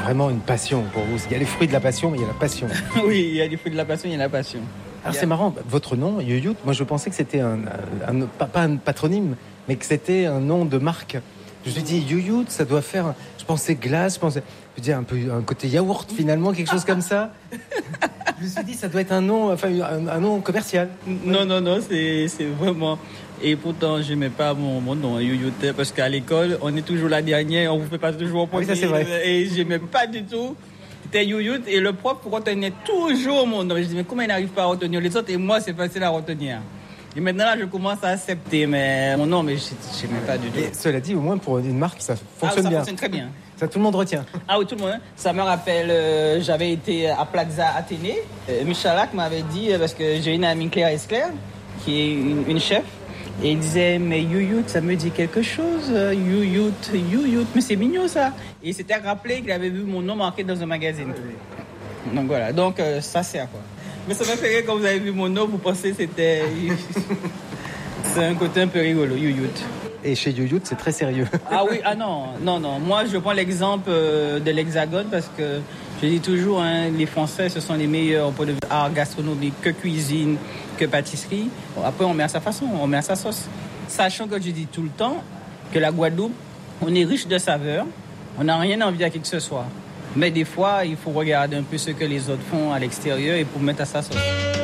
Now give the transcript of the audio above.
vraiment une passion pour vous. Il y a les fruits de la passion, mais il y a la passion. Oui, il y a les fruits de la passion, il y a la passion. Alors c'est marrant, votre nom, Yoyoot, moi je pensais que c'était pas un patronyme, mais que c'était un nom de marque. Je me suis dit, Yoyoot, ça doit faire, je pensais glace, je veux dire un peu un côté yaourt finalement, quelque chose comme ça. Je me suis dit, ça doit être un nom, enfin un nom commercial. Non, c'est vraiment... Et pourtant, je n'aimais pas mon nom, Yoyoot, parce qu'à l'école, on est toujours la dernière, on ne vous fait pas toujours au premier. Oui, ça c'est vrai. Et je n'aimais pas du tout. C'était Yoyoot et le prof retenait toujours mon nom. Je dis, mais comment il n'arrive pas à retenir les autres? Et moi, c'est facile à retenir. Et maintenant, là, je commence à accepter mon nom, mais je n'aimais pas du tout. Et cela dit, au moins pour une marque, ça fonctionne bien. Ça fonctionne très bien. Ça, tout le monde retient. Ah oui, tout le monde. Ça me rappelle, j'avais été à Plaza Athénée. Michalak m'avait dit, parce que j'ai une amie Claire Esclair, qui est une chef, et il disait, mais Yoyoot, ça me dit quelque chose. Yoyoot, mais c'est mignon ça. Et il s'était rappelé qu'il avait vu mon nom marqué dans un magazine. Donc voilà, donc ça sert quoi. Mais ça m'a fait rire quand vous avez vu mon nom, vous pensez que c'était... C'est un côté un peu rigolo, Yoyoot. Et chez Yoyoot, c'est très sérieux. Ah oui, non. Moi, je prends l'exemple de l'Hexagone parce que je dis toujours, les Français, ce sont les meilleurs au point de vue art gastronomique, que cuisine, que pâtisserie. Bon, après, on met à sa façon, on met à sa sauce. Sachant que je dis tout le temps que la Guadeloupe, on est riche de saveurs, on n'a rien envie à qui que ce soit. Mais des fois, il faut regarder un peu ce que les autres font à l'extérieur et pour mettre à sa sauce.